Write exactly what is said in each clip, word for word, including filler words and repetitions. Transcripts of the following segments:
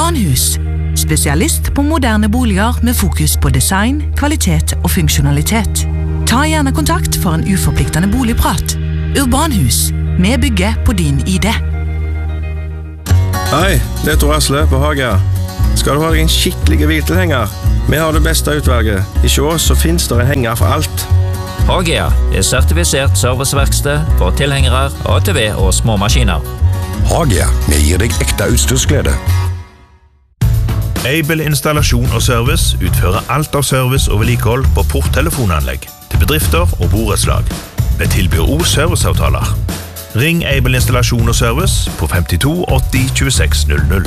Urbanhus, spesialist på moderne boliger med fokus på design, kvalitet og funksjonalitet. Ta gjerne kontakt for en uforpliktende boligprat. Urbanhus, vi bygger på din idé. Hei, det er Tor Asle på Hagea. Skal du ha deg en skikkelig hviltilhenger? Vi har det beste utvalget. I Sjås så finnes det en henger for alt. Hagea er sertifisert serviceverksted for tilhengere, A T V og små maskiner. Hagea, vi gir deg ekte utstyrsglede. Aibel Installasjon og Service utfører alt av service og vedlikehold på porttelefonanlegg til bedrifter og borettslag. Vi tilbyr også serviceavtaler. Ring Aibel Installasjon og Service på femtito åtti tjueseks null null.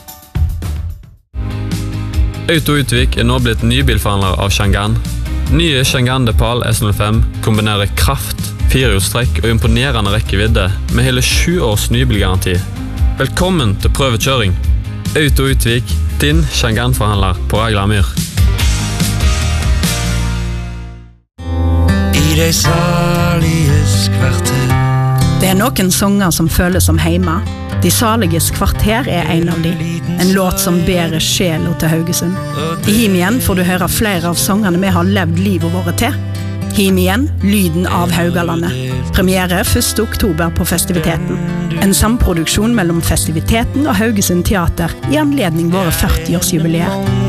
Auto Utvik er nå blitt nybilforhandler av Changan. Nye Changan Depal S null fem kombinerer kraft, firehjulstrekk og imponerende rekkevidde med hele sju års nybilgaranti. Velkommen til prøvekjøring. Auto Utvik, din Changan-forhandler på Raglamyr. I de saliges kvarter. Det er noen sanger som føles som heima. De saliges kvarter er en av de. En låt som bærer sjela til Haugesund. I Him igjen får du høre flere av sangene vi har levd livet våre til. Him igjen, lyden av Haugalandet. Premiere første oktober på festiviteten. En samproduksjon mellom festiviteten og Haugesund Teater i anledning våre førti-årsjubileer.